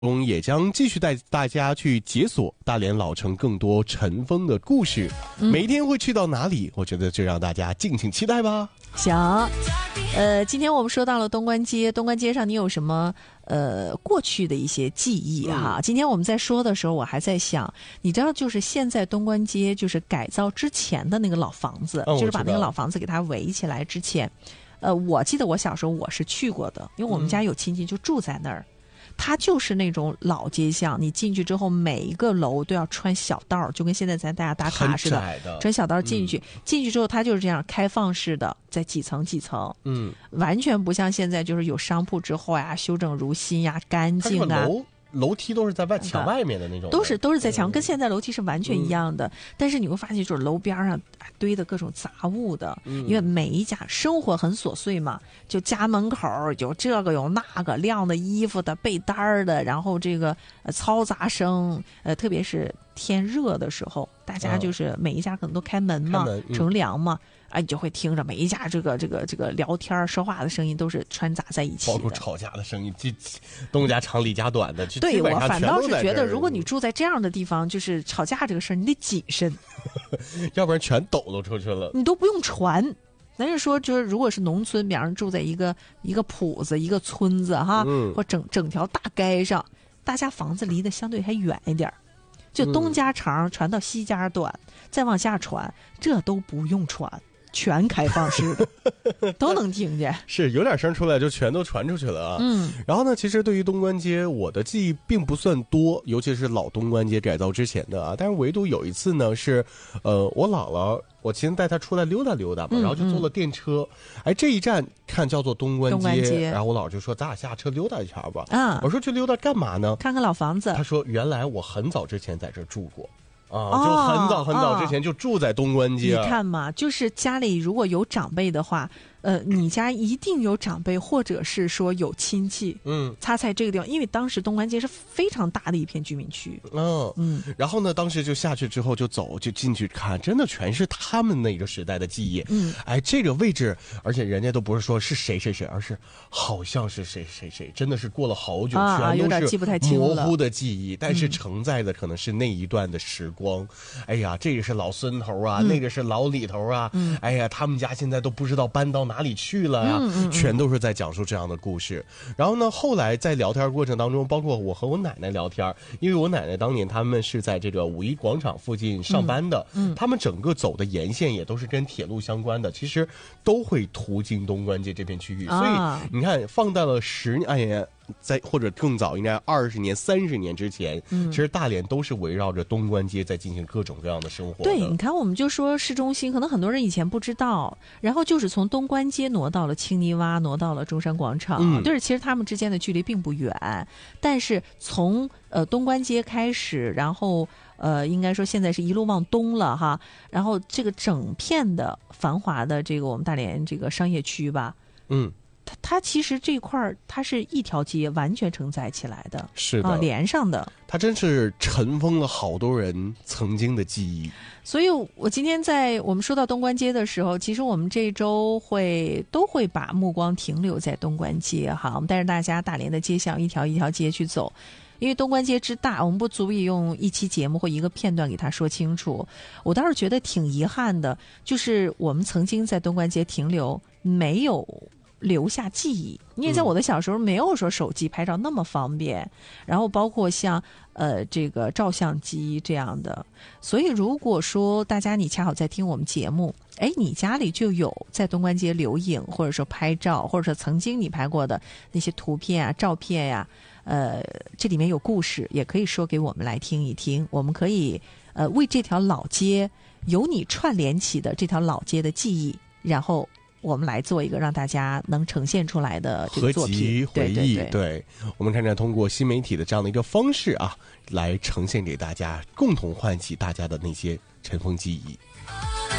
中也将继续带大家去解锁大连老城更多尘封的故事。每一天会去到哪里？我觉得就让大家敬请期待吧。 行，今天我们说到了东关街，东关街上你有什么过去的一些记忆哈？今天我们在说的时候，我还在想，你知道，就是现在东关街就是改造之前的那个老房子，就是把那个老房子给它围起来之前，我记得我小时候我是去过的，因为我们家有亲戚就住在那儿。它就是那种老街巷，你进去之后每一个楼都要穿小道，就跟现在咱大家打卡似的，穿小道进去。进去之后它就是这样开放式的，在几层几层，完全不像现在就是有商铺之后呀，修整如新呀，干净啊。 楼梯都是在墙外面的那种， 都是在墙，跟现在楼梯是完全一样的。但是你会发现，就是楼边上堆的各种杂物的，因为每一家生活很琐碎嘛，就家门口有这个有那个晾的衣服的、被单的，然后这个嘈杂声，特别是天热的时候，大家就是每一家可能都开门嘛，乘凉嘛。你就会听着每一家这个聊天说话的声音都是掺杂在一起的， 包括吵架的声音，东家长李家短的。 对，我反倒是觉得，如果你住在这样的地方，就是吵架这个事儿，你得谨慎， 要不然全抖搂出去了。 你都不用传。咱是说，就是如果是农村，比方说住在一个铺子、一个村子哈，或整条大街上，大家房子离得相对还远一点，就东家长传到西家短，再往下传，这都不用传。全开放式的都能听见， 是有点声出来就全都传出去了啊。然后呢，其实对于东关街，我的记忆并不算多，尤其是老东关街改造之前的啊。但是唯独有一次呢，是我姥姥，我其实带她出来溜达溜达嘛，然后就坐了电车，这一站看叫做东关街，然后我姥就说咱俩下车溜达一下吧。我说去溜达干嘛呢？ 看看老房子。 她说原来我很早之前在这住过。就很早之前就住在东关街。 你看嘛，就是家里如果有长辈的话，你家一定有长辈，或者是说有亲戚，他在这个地方，因为当时东关街是非常大的一片居民区。 然后呢，当时就下去之后就进去看，真的全是他们那个时代的记忆。这个位置，而且人家都不是说是谁谁谁，而是好像是谁谁谁，真的是过了好久，全都是模糊的记忆，但是承载的可能是那一段的时光。这个是老孙头啊，那个是老李头啊，他们家现在都不知道搬到哪里去了呀，全都是在讲述这样的故事。然后呢，后来在聊天过程当中，包括我和我奶奶聊天，因为我奶奶当年他们是在这个五一广场附近上班的，他们整个走的沿线也都是跟铁路相关的，其实都会途经东关街这片区域，所以你看放到了在或者更早，应该20年、30年之前，其实大连都是围绕着东关街在进行各种各样的生活的。 对，你看，我们就说市中心，可能很多人以前不知道，然后就是从东关街挪到了青泥洼，挪到了中山广场，就是其实他们之间的距离并不远，但是从东关街开始，然后应该说现在是一路往东了哈，然后这个整片的繁华的这个我们大连这个商业区吧，它其实这块儿它是一条街完全承载起来的， 是的， 连上的。 它真是尘封了好多人曾经的记忆。 所以我今天在我们说到东关街的时候，其实我们这周都会把目光停留在东关街哈，我们带着大家大连的街巷一条一条街去走。因为东关街之大，我们不足以用一期节目或一个片段给它说清楚。我倒是觉得挺遗憾的，就是我们曾经在东关街停留，没有留下记忆。因为在我的小时候没有说手机拍照那么方便，然后包括像这个照相机这样的，所以如果说大家你恰好在听我们节目，你家里就有在东关街留影，或者说拍照，或者说曾经你拍过的那些图片啊、照片呀，这里面有故事，也可以说给我们来听一听。我们可以为这条老街由你串联起的这条老街的记忆，然后我们来做一个让大家能呈现出来的这个作品合集回忆。对，我们看看通过新媒体的这样的一个方式啊，来呈现给大家，共同唤起大家的那些尘封记忆。